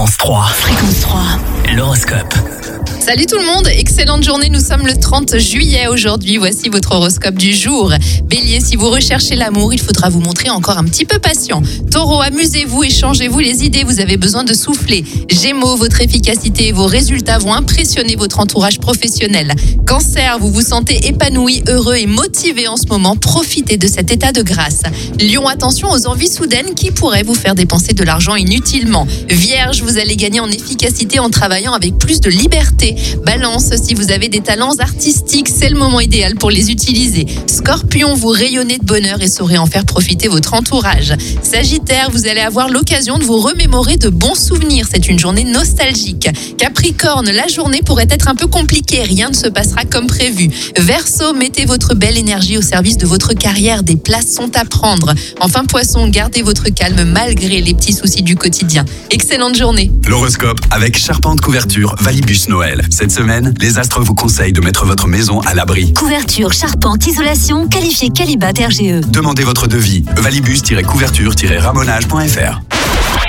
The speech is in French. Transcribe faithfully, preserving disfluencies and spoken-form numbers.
Fréquence trois. Fréquence trois. L'horoscope. Salut tout le monde, excellente journée, nous sommes le trente juillet aujourd'hui, voici votre horoscope du jour. Bélier, si vous recherchez l'amour, il faudra vous montrer encore un petit peu patient. Taureau, amusez-vous, échangez-vous les idées, vous avez besoin de souffler. Gémeaux, votre efficacité et vos résultats vont impressionner votre entourage professionnel. Cancer, vous vous sentez épanoui, heureux et motivé en ce moment, profitez de cet état de grâce. Lion, attention aux envies soudaines qui pourraient vous faire dépenser de l'argent inutilement. Vierge, vous allez gagner en efficacité en travaillant avec plus de liberté. Balance, si vous avez des talents artistiques, c'est le moment idéal pour les utiliser. Scorpion, vous rayonnez de bonheur et saurez en faire profiter votre entourage. Sagittaire, vous allez avoir l'occasion de vous remémorer de bons souvenirs. C'est une journée nostalgique. Capricorne, la journée pourrait être un peu compliquée, rien ne se passera comme prévu. Verseau, mettez votre belle énergie au service de votre carrière, des places sont à prendre. Enfin Poisson, gardez votre calme malgré les petits soucis du quotidien. Excellente journée. L'horoscope avec Charpente Couverture Valibus Noël. Cette semaine, les astres vous conseillent de mettre votre maison à l'abri. Couverture, charpente, isolation, qualifié Qualibat R G E. Demandez votre devis. valibus tiret couverture tiret ramonage point f r.